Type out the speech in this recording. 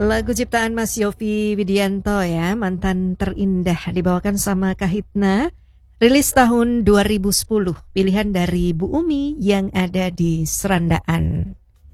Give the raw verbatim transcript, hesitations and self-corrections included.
Lagu ciptaan Mas Yovie Widianto ya, Mantan Terindah, dibawakan sama Kahitna. Rilis tahun dua ribu sepuluh, pilihan dari Bu Umi yang ada di Serandaan.